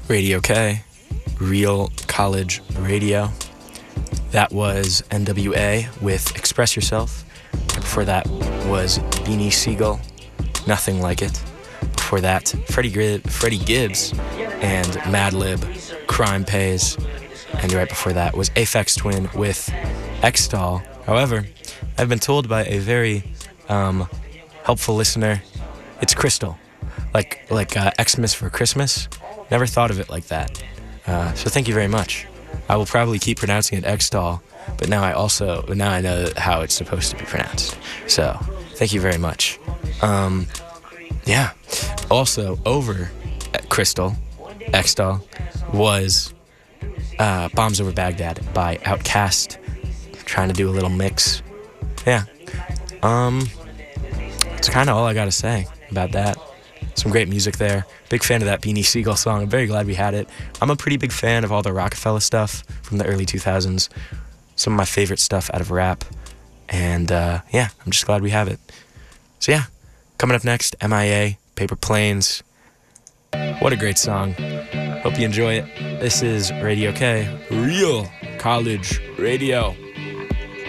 Radio K, Real College Radio. That was NWA with Express Yourself. Before that was Beanie Siegel, Nothing Like It. Before that, Freddie Gibbs and Madlib, Crime Pays. And right before that was Aphex Twin with X-Doll. However, I've been told by a very helpful listener, it's Crystal, like Xmas for Christmas. Never thought of it like that. So thank you very much. I will probably keep pronouncing it X-Doll, but now I know how it's supposed to be pronounced. So thank you very much. Yeah. Also, over at Crystal, X-Doll, was Bombs Over Baghdad by Outkast. Trying to do a little mix. Yeah. That's kind of all I got to say about that. Some great music there. Big fan of that Beanie Siegel song. I'm very glad we had it. I'm a pretty big fan of all the Rockefeller stuff from the early 2000s. Some of my favorite stuff out of rap. And yeah, I'm just glad we have it. So yeah, coming up next, MIA, Paper Planes. What a great song. Hope you enjoy it. This is Radio K, Real College Radio.